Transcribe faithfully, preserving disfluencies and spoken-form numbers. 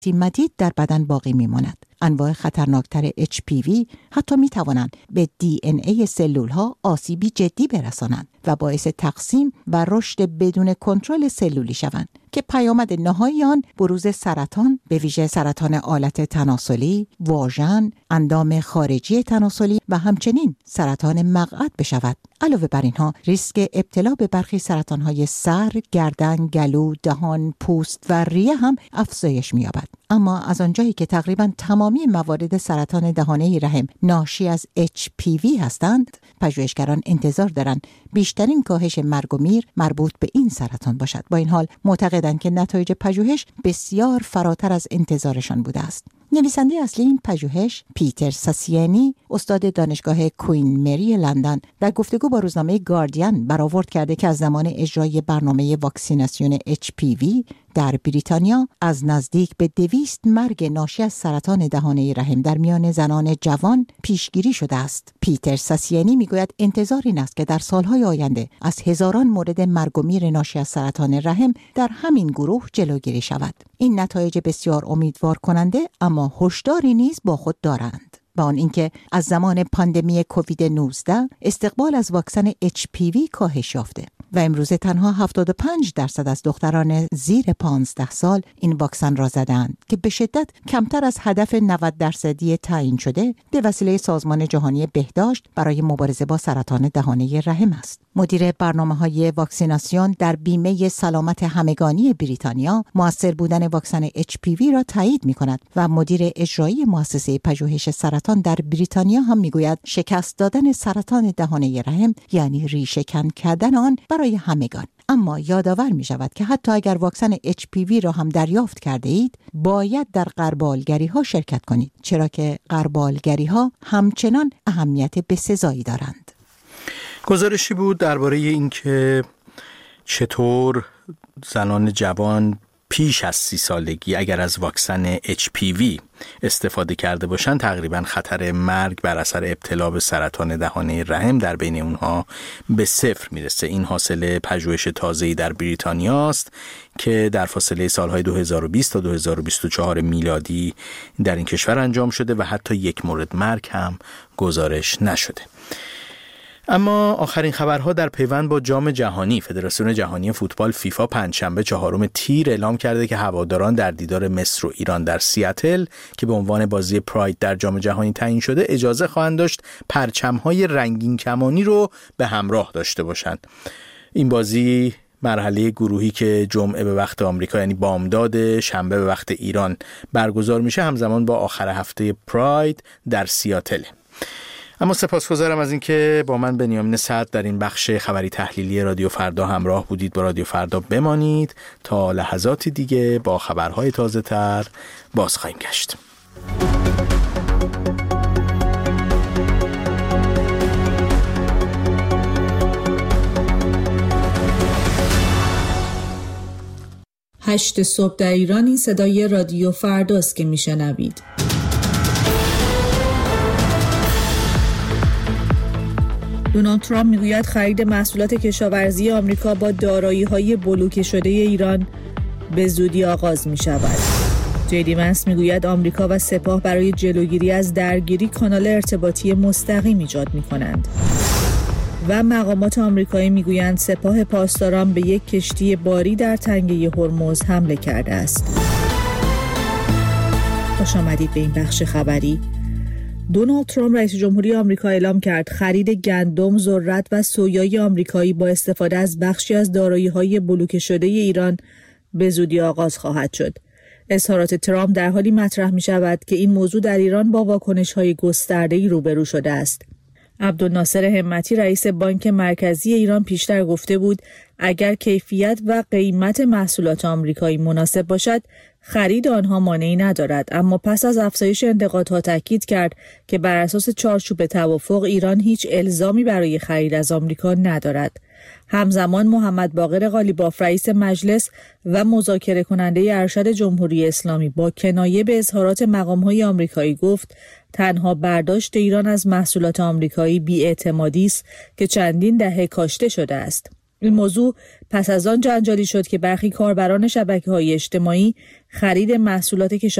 مدید در بدن باقی میماند. انواع خطرناکتر اچ پی وی حتی می توانند به دی ان ای سلول ها آسیبی جدی برسانند و باعث تقسیم و رشد بدون کنترل سلولی شوند که پیامد نهایی آن بروز سرطان، به ویژه سرطان آلت تناسلی، واژن، اندام خارجی تناسلی و همچنین سرطان مقعد بشود. علاوه بر اینها ریسک ابتلا به برخی سرطان‌های سر، گردن، گلو، دهان، پوست و ریه هم افزایش می‌یابد. اما از آنجایی که تقریباً تمامی موارد سرطان دهانه رحم ناشی از اچ پی وی هستند، پژوهشگران انتظار دارند بیشترین کاهش مرگ و میر مربوط به این سرطان باشد. با این حال معتقدند که نتایج پژوهش بسیار فراتر از انتظارشان بوده است. نویسنده اصلی این پژوهش، پیتر ساسینی، استاد دانشگاه کوین مری لندن، در گفتگو با روزنامه گاردین برآورد کرده که از زمان اجرای برنامه واکسیناسیون اچ پی وی در بریتانیا از نزدیک به دویست مرگ ناشی از سرطان دهانه رحم در میان زنان جوان پیشگیری شده است. پیتر ساسینی میگوید انتظار این است که در سالهای آینده از هزاران مورد مرگ و میر ناشی از سرطان رحم در همین گروه جلوگیری شود. این نتایج بسیار امیدوار کننده اما هشداری نیز با خود دارند. با آن اینکه از زمان پاندمی کووید نوزده استقبال از واکسن اچ پی وی کاهش یافته و امروزه تنها هفتاد و پنج درصد از دختران زیر پانزده سال این واکسن را زدند که به شدت کمتر از هدف نود درصدی تعیین شده به وسیله سازمان جهانی بهداشت برای مبارزه با سرطان دهانه رحم است. مدیر برنامه‌های واکسیناسیون در بیمه سلامت همگانی بریتانیا مؤثر بودن واکسن اچ پی وی را تایید می‌کند و مدیر اجرایی مؤسسه پژوهش سرطان در بریتانیا هم می‌گوید شکست دادن سرطان دهانه رحم یعنی ریشه‌کن کردن آن برای همگان. اما یادآور می شود که حتی اگر واکسن اچ پی وی را هم دریافت کرده اید، باید در غربالگری ها شرکت کنید، چرا که غربالگری ها همچنان اهمیت بسزایی دارند. گزارشی بود درباره اینکه چطور زنان جوان پیش از سی سالگی اگر از واکسن اچ پی وی استفاده کرده باشند تقریبا خطر مرگ بر اثر ابتلا به سرطان دهانه رحم در بین اونها به صفر میرسه. این حاصل پژوهش تازه‌ای در بریتانیا است که در فاصله سالهای دو هزار و بیست تا دو هزار و بیست و چهار میلادی در این کشور انجام شده و حتی یک مورد مرگ هم گزارش نشده. اما آخرین خبرها در پیوند با جام جهانی، فدراسیون جهانی فوتبال فیفا پنجشنبه چهارم تیر اعلام کرده که هواداران در دیدار مصر و ایران در سیاتل که به عنوان بازی پراید در جام جهانی تعیین شده اجازه خواهند داشت پرچم‌های رنگین کمانی رو به همراه داشته باشند. این بازی مرحله گروهی که جمعه به وقت آمریکا یعنی بامداد، شنبه به وقت ایران برگزار میشه، همزمان با آخر هفته پراید در سیاتل. اما سپاسگزارم از اینکه با من بنیامین سعد در این بخش خبری تحلیلی رادیو فردا همراه بودید. با رادیو فردا بمانید تا لحظاتی دیگه با خبرهای تازه تر باز خواهیم گشت. هشت صبح در ایران، این صدای رادیو فرداست که میشنوید. دونالد ترامپ میگوید خرید محصولات کشاورزی آمریکا با دارایی‌های بلوکه شده ایران به زودی آغاز می‌شود. جیدی ونس میگوید آمریکا و سپاه برای جلوگیری از درگیری کانال ارتباطی مستقیم ایجاد می‌کنند. و مقامات آمریکایی میگویند سپاه پاسداران به یک کشتی باری در تنگه هرمز حمله کرده است. خوش آمدید به این بخش خبری. دونالد ترامپ رئیس جمهوری آمریکا اعلام کرد خرید گندم، ذرت و سویای آمریکایی با استفاده از بخشی از دارایی‌های بلوکه شده ایران به زودی آغاز خواهد شد. اظهارات ترامپ در حالی مطرح می شود که این موضوع در ایران با واکنش‌های گسترده‌ای روبرو شده است. عبدالناصر همتی رئیس بانک مرکزی ایران پیشتر گفته بود اگر کیفیت و قیمت محصولات آمریکایی مناسب باشد خرید آنها مانعی ندارد، اما پس از افزایش انتقادها تاکید کرد که بر اساس چارچوب توافق ایران هیچ الزامی برای خرید از آمریکا ندارد. همزمان محمد باقر قالیباف رئیس مجلس و مذاکره کننده ارشد جمهوری اسلامی با کنایه به اظهارات مقام‌های آمریکایی گفت تنها برداشت ایران از محصولات آمریکایی بی‌اعتمادی است که چندین دهه کاشته شده است. این موضوع پس از آن جنجالی شد که برخی کاربران شبکه‌های اجتماعی خرید محصولات کشاورزی